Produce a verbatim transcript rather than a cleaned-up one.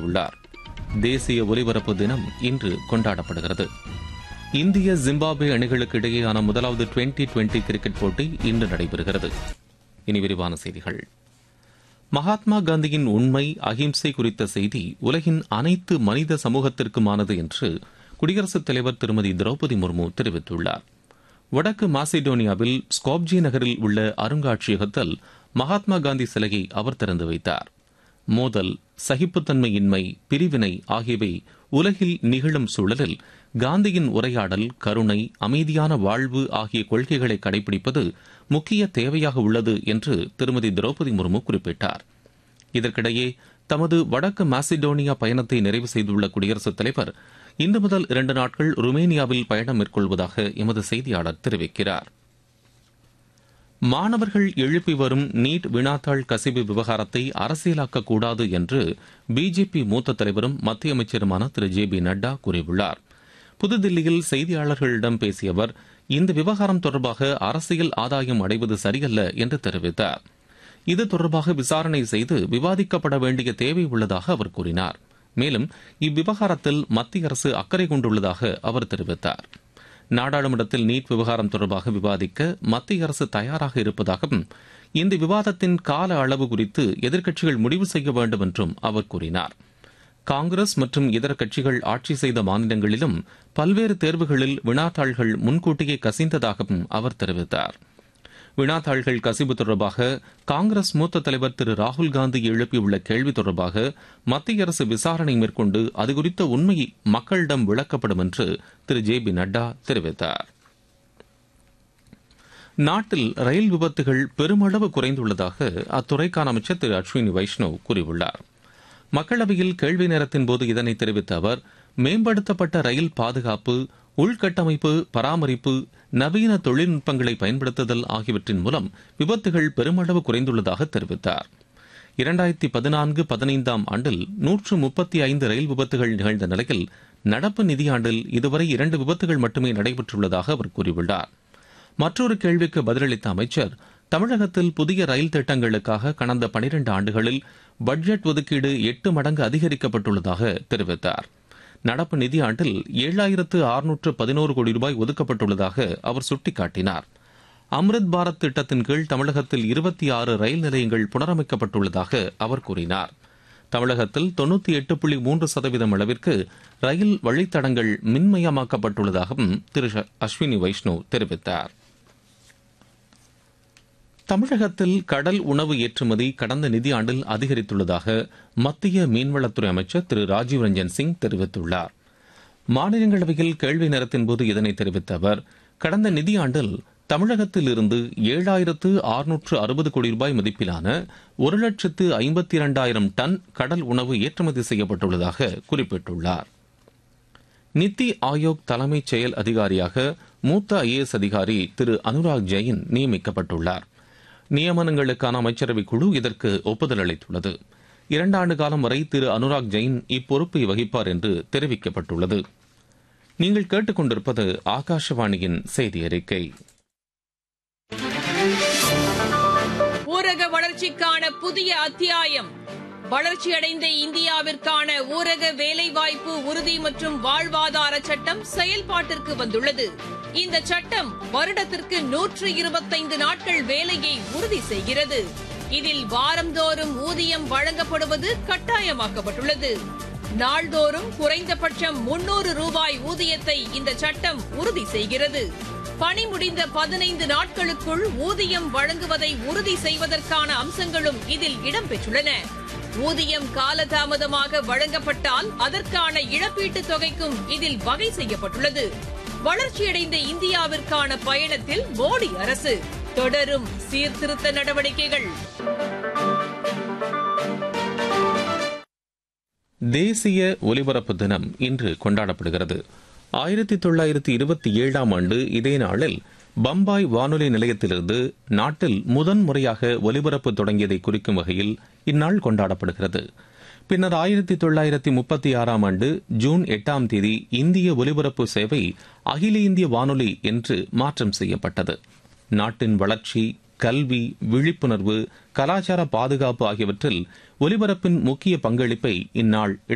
கூறியுள்ளார். தேசிய ஒலிபரப்பு தினம் இன்று கொண்டாடப்படுகிறது. இந்திய ஜிம்பாப்வே அணிகளுக்கு இடையேயான முதலாவது டுவெண்டி டுவெண்டி கிரிக்கெட் போட்டி இன்று நடைபெறுகிறது. இனி விரிவான செய்திகள். மகாத்மா காந்தியின் உண்மை, அகிம்சை குறித்த செய்தி உலகின் அனைத்து மனித சமூகத்திற்குமானது என்று குடியரசுத் தலைவர் திருமதி திரௌபதி முர்மு தெரிவித்துள்ளார். வடக்கு மாசிடோனியாவில் ஸ்கோப்ஜி நகரில் உள்ள அருங்காட்சியகத்தில் மகாத்மா காந்தி சிலையை அவர் திறந்து வைத்தார். மோதல், சகிப்புத்தன்மையின்மை, பிரிவினை ஆகியவை உலகில் நிகழும் சூழலில் காந்தியின் உரையாடல், கருணை, அமைதியான வாழ்வு ஆகிய கொள்கைகளை கடைபிடிப்பது முக்கிய தேவையாக உள்ளது என்று திருமதி திரௌபதி முர்மு குறிப்பிட்டார். இதற்கிடையே தமது வடக்கு மாசிடோனியா பயணத்தை நிறைவு செய்துள்ள குடியரசுத் தலைவர் இன்று முதல் இரண்டு நாட்கள் ருமேனியாவில் பயணம் மேற்கொள்வதாக எமது செய்தியாளர் தெரிவிக்கிறார். மாணவர்கள் எழுப்பி வரும் நீட் வினாத்தாள் கசிவு விவகாரத்தை அரசியலாக்கக்கூடாது என்று பிஜேபி மூத்த தலைவரும் மத்திய அமைச்சருமான திரு ஜே பி நட்டா கூறியுள்ளார். புதுதில்லியில் செய்தியாளர்களிடம் பேசிய அவர், இந்த விவகாரம் தொடர்பாக அரசியல் ஆதாயம் அடைவது சரியல்ல என்று தெரிவித்தார். இது தொடர்பாக விசாரணை செய்து விவாதிக்கப்பட வேண்டிய தேவை உள்ளதாக அவர் கூறினார். மேலும் இவ்விவகாரத்தில் மத்திய அரசு அக்கறை கொண்டுள்ளதாக அவர் தெரிவித்தார். நாடாளுமன்றத்தில் நீட் விவகாரம் தொடர்பாக விவாதிக்க மத்திய அரசு தயாராக இருப்பதாகவும் இந்த விவாதத்தின் கால அளவு குறித்து எதிர்க்கட்சிகள் முடிவு செய்ய வேண்டும் என்றும் அவர் கூறினார். காங்கிரஸ் மற்றும் இதர கட்சிகள் ஆட்சி செய்த மாநிலங்களிலும் பல்வேறு தேர்வுகளில் வினாத்தாள்கள் முன்கூட்டியே கசிந்ததாகவும் அவர் தெரிவித்தார். வினாத்தாள்கள் கசிவு தொடர்பாக காங்கிரஸ் மூத்த தலைவர் திரு ராகுல் காந்தி எழுப்பியுள்ள கேள்வி தொடர்பாக மத்திய அரசு விசாரணை மேற்கொண்டு அது குறித்த உண்மை மக்களிடம் விளக்கப்படும் என்று திரு ஜே பி நட்டா தெரிவித்தார். நாட்டில் ரயில் விபத்துகள் பெருமளவு குறைந்துள்ளதாக அத்துறைக்கான அமைச்சர் திரு அஸ்வினி வைஷ்ணவ் கூறியுள்ளார். மக்களவையில் கேள்வி நேரத்தின் போது இதனை தெரிவித்த அவர், மேம்படுத்தப்பட்ட ரயில் பாதுகாப்பு, உள்கட்டமைப்பு பராமரிப்பு, நவீன தொழில்நுட்பங்களை பயன்படுத்துதல் ஆகியவற்றின் மூலம் விபத்துகள் பெருமளவு குறைந்துள்ளதாக தெரிவித்தார். இரண்டாயிரத்தி பதினான்கு பதினைந்தாம் ஆண்டில் நூற்று முப்பத்தி ஐந்து ரயில் விபத்துகள் நிகழ்ந்த நிலையில் நடப்பு நிதியாண்டில் இதுவரை இரண்டு விபத்துகள் மட்டுமே நடைபெற்றுள்ளதாக அவர் கூறியுள்ளார். மற்றொரு கேள்விக்கு பதிலளித்த அமைச்சர், தமிழகத்தில் புதிய ரயில் திட்டங்களுக்காக கடந்த பனிரண்டு ஆண்டுகளில் பட்ஜெட் ஒதுக்கீடு எட்டு மடங்கு அதிகரிக்கப்பட்டுள்ளதாக தெரிவித்தார். நடப்பு நிதியாண்டில் ஏழாயிரத்து அறுநூற்று பதினோரு கோடி ரூபாய் ஒதுக்கப்பட்டுள்ளதாக அவர் சுட்டிக்காட்டினார். அம்ரித் பாரத் திட்டத்தின் கீழ் தமிழகத்தில் இருபத்தி ஆறு ரயில் நிலையங்கள் புனரமைக்கப்பட்டுள்ளதாக அவர் கூறினார். தமிழகத்தில் தொன்னூற்றி எட்டு புள்ளி மூன்று சதவீதம் அளவிற்கு ரயில் வழித்தடங்கள் மின்மயமாக்கப்பட்டுள்ளதாகவும் திரு அஸ்வினி வைஷ்ணவ் தெரிவித்தார். தமிழகத்தில் கடல் உணவு ஏற்றுமதி கடந்த நிதியாண்டில் அதிகரித்துள்ளதாக மத்திய மீன்வளத்துறை அமைச்சர் திரு ராஜீவ் ரஞ்சன் சிங் தெரிவித்துள்ளார். மாநிலங்களவையில் கேள்வி நேரத்தின்போது இதனை தெரிவித்த அவர், கடந்த நிதியாண்டில் தமிழகத்தில் இருந்து ஏழாயிரத்து அறுநூற்று அறுபது கோடி ரூபாய் மதிப்பிலான ஒரு லட்சத்து ஐம்பத்தி இரண்டாயிரம் டன் கடல் உணவு ஏற்றுமதி செய்யப்பட்டுள்ளதாக குறிப்பிட்டுள்ளார். நித்தி ஆயோக் தலைமைச் செயல் அதிகாரியாக மூத்த ஐ ஏ எஸ் அதிகாரி திரு அனுராக் ஜெயின் நியமிக்கப்பட்டுள்ளார். நியமனங்களுக்கான அமைச்சரவைக் குழு இதற்கு ஒப்புதல் அளித்துள்ளது. இரண்டாண்டு காலம் வரை திரு அனுராக் ஜெயின் இப்பொறுப்பை வகிப்பார் என்று தெரிவிக்கப்பட்டுள்ளது. நீங்கள் கேட்டுக்கொண்டிருப்பது ஆகாஷவாணியின் செய்தி அறிக்கை. ஊரக வளர்ச்சிக்கான புதிய அத்தியாயம். வளர்ச்சியடைந்த இந்தியாவிற்கான ஊரக வேலைவாய்ப்பு உறுதி மற்றும் வாழ்வாதார சட்டம் செயல்பாட்டிற்கு வந்துள்ளது. இந்த சட்டம் வருடத்திற்கு நூற்று இருபத்தைந்து நாட்கள் வேலையை உறுதி செய்கிறது. இதில் வாரந்தோறும் ஊதியம் வழங்கப்படுவது கட்டாயமாக்கப்பட்டுள்ளது. நாள்தோறும் குறைந்தபட்சம் முன்னூறு ரூபாய் ஊதியத்தை இந்த சட்டம் உறுதி செய்கிறது. பணி முடிந்த பதினைந்து நாட்களுக்குள் ஊதியம் வழங்குவதை உறுதி செய்வதற்கான அம்சங்களும் இதில் இடம்பெற்றுள்ளன. ஊதியம் காலதாமதமாக வழங்கப்பட்டால் அதற்கான இழப்பீட்டுத் தொகைக்கும் இதில் வகை செய்யப்பட்டுள்ளது. வளர்ச்சியடைந்த இந்தியாவிற்கான பயணத்தில் மோடி அரசு தொடரும் சீர்திருத்த நடவடிக்கைகள். தேசிய ஒலிபரப்பு தினம் இன்று கொண்டாடப்படுகிறது. ஆயிரத்தி தொள்ளாயிரத்தி இருபத்தி ஏழாம் ஆண்டு இதே நாளில் பம்பாய் வானொலி நிலையத்திலிருந்து நாட்டில் முதன் முறையாக ஒலிபரப்பு தொடங்கியதை குறிக்கும் வகையில் இந்நாள் கொண்டாடப்படுகிறது. பின்னர் ஆயிரத்தி தொள்ளாயிரத்தி முப்பத்தி ஆறாம் ஆண்டு ஜூன் எட்டாம் தேதி இந்திய ஒலிபரப்பு சேவை அகில இந்திய வானொலி என்று மாற்றம் செய்யப்பட்டது. நாட்டின் வளர்ச்சி, கல்வி, விழிப்புணர்வு, கலாச்சார பாதுகாப்பு ஆகியவற்றில் ஒலிபரப்பின் முக்கிய பங்களிப்பை இந்நாள்